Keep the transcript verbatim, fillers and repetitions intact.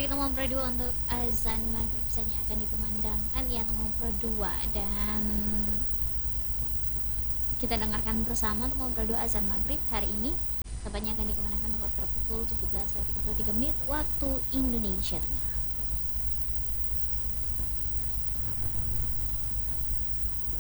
Baik, nomor dua untuk azan maghrib saja akan dikumandangkan ya nomor dua, dan kita dengarkan bersama nomor dua azan maghrib hari ini. Tepatnya akan dikumandangkan pada pukul tujuh belas tiga puluh tiga menit waktu Indonesia Tengah.